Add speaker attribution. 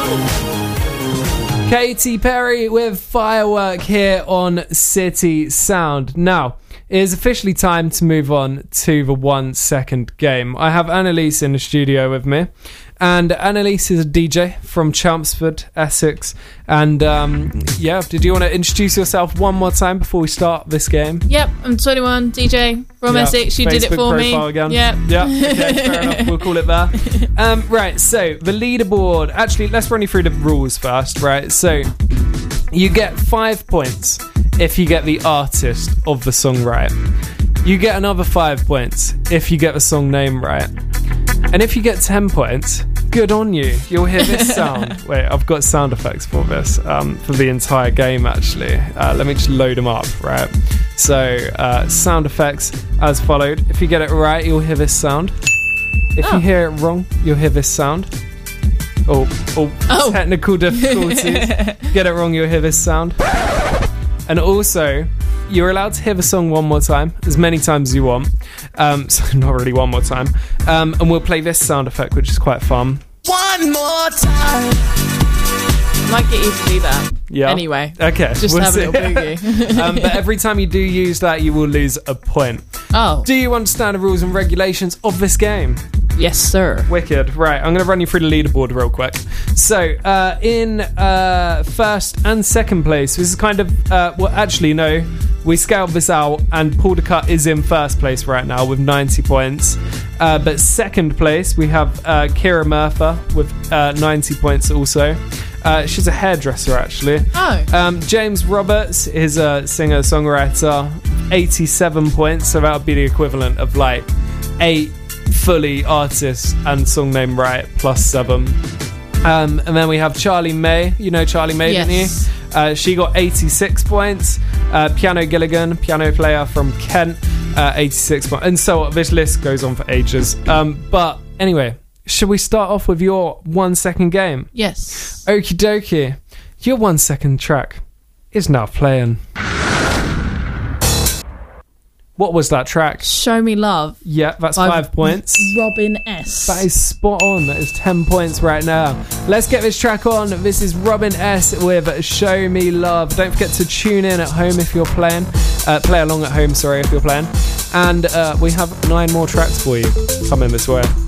Speaker 1: Katy Perry with Firework here on City Sound. Now, it is officially time to move on to the 1 second game. I have Annalise in the studio with me. And Annalise is a DJ from Chelmsford, Essex. And did you want to introduce yourself one more time before we start this game?
Speaker 2: Yep, I'm 21, DJ from Essex. You did it for me.
Speaker 1: Again.
Speaker 2: Yep.
Speaker 1: Yeah, okay, fair enough. We'll call it there. Right, so the leaderboard. Actually, let's run you through the rules first, right? So you get 5 points if you get the artist of the song right. You get another 5 points if you get the song name right. And if you get 10 points, good on you. You'll hear this sound. Wait, I've got sound effects for this, for the entire game, actually. Let me just load them up, right? So, sound effects as followed. If you get it right, you'll hear this sound. If you hear it wrong, you'll hear this sound. Oh. Technical difficulties. Get it wrong, you'll hear this sound. And also, you're allowed to hear the song one more time, as many times as you want. So not really one more time. And we'll play this sound effect, which is quite fun.
Speaker 3: One more time.
Speaker 2: I might get you to do that.
Speaker 1: Yeah.
Speaker 2: Anyway.
Speaker 1: Okay.
Speaker 2: Just have a little boogie.
Speaker 1: But every time you do use that, you will lose a point.
Speaker 2: Oh.
Speaker 1: Do you understand the rules and regulations of this game?
Speaker 2: Yes, sir.
Speaker 1: Wicked. Right, I'm going to run you through the leaderboard real quick. So, in first and second place, this is kind of... no. We scaled this out, and Paul Ducat is in first place right now with 90 points. But second place, we have Kira Murphy with 90 points also. She's a hairdresser, actually.
Speaker 2: Oh.
Speaker 1: James Roberts is a singer-songwriter, 87 points, so that would be the equivalent of like 8 fully artists and song name right, plus 7. And then we have Charlie May. You know Charlie May,
Speaker 2: yes.
Speaker 1: didn't you? She got 86 points. Piano Gilligan, piano player from Kent, 86 points. And so this list goes on for ages. But anyway, should we start off with your 1 second game?
Speaker 2: Yes.
Speaker 1: Okie dokie. Your 1 second track is now playing. What was that track?
Speaker 2: Show Me Love.
Speaker 1: Yeah, that's 5 points.
Speaker 2: Robin S.
Speaker 1: That is spot on. That is 10 points right now. Let's get this track on. This is Robin S. with Show Me Love. Don't forget to tune in at home if you're playing. Play along at home, sorry, if you're playing. And we have 9 more tracks for you coming this way.